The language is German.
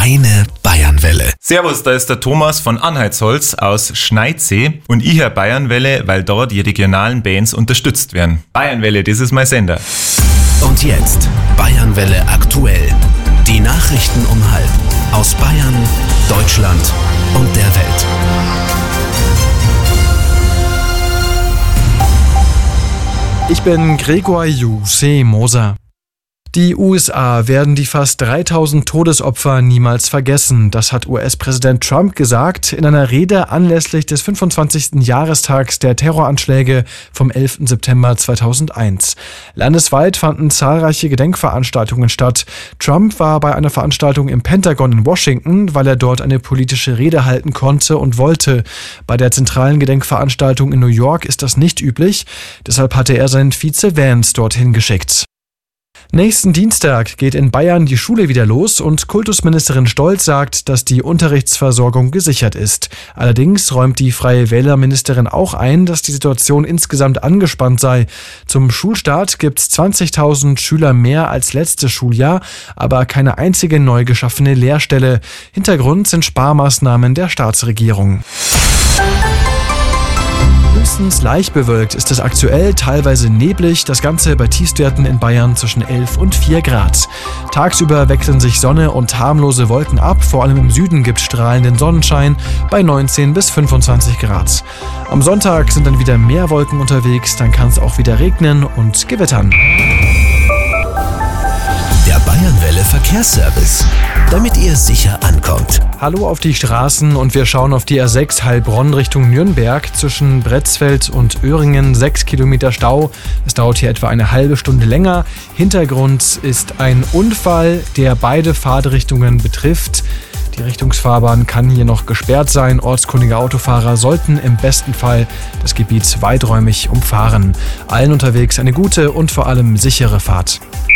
Deine Bayernwelle. Servus, da ist der Thomas von Anheitsholz aus Schneidsee und ich höre Bayernwelle, weil dort die regionalen Bands unterstützt werden. Bayernwelle, das ist mein Sender. Und jetzt Bayernwelle aktuell. Die Nachrichten um 12:30 aus Bayern, Deutschland und der Welt. Ich bin Gregor Moser. Die USA werden die fast 3000 Todesopfer niemals vergessen. Das hat US-Präsident Trump gesagt in einer Rede anlässlich des 25. Jahrestags der Terroranschläge vom 11. September 2001. Landesweit fanden zahlreiche Gedenkveranstaltungen statt. Trump war bei einer Veranstaltung im Pentagon in Washington, weil er dort eine politische Rede halten konnte und wollte. Bei der zentralen Gedenkveranstaltung in New York ist das nicht üblich. Deshalb hatte er seinen Vize Vance dorthin geschickt. Nächsten Dienstag geht in Bayern die Schule wieder los und Kultusministerin Stolz sagt, dass die Unterrichtsversorgung gesichert ist. Allerdings räumt die Freie Wähler-Ministerin auch ein, dass die Situation insgesamt angespannt sei. Zum Schulstart gibt's 20.000 Schüler mehr als letztes Schuljahr, aber keine einzige neu geschaffene Lehrstelle. Hintergrund sind Sparmaßnahmen der Staatsregierung. Höchstens leicht bewölkt ist es aktuell, teilweise neblig, das Ganze bei Tiefstwerten in Bayern zwischen 11 und 4 Grad. Tagsüber wechseln sich Sonne und harmlose Wolken ab, vor allem im Süden gibt es strahlenden Sonnenschein bei 19 bis 25 Grad. Am Sonntag sind dann wieder mehr Wolken unterwegs, dann kann es auch wieder regnen und gewittern. Der Bayernwelle Verkehrsservice, damit ihr sicher ankommt. Hallo auf die Straßen und wir schauen auf die A6 Heilbronn Richtung Nürnberg. Zwischen Bretzfeld und Öhringen 6 Kilometer Stau. Es dauert hier etwa eine halbe Stunde länger. Hintergrund ist ein Unfall, der beide Fahrtrichtungen betrifft. Die Richtungsfahrbahn kann hier noch gesperrt sein. Ortskundige Autofahrer sollten im besten Fall das Gebiet weiträumig umfahren. Allen unterwegs eine gute und vor allem sichere Fahrt.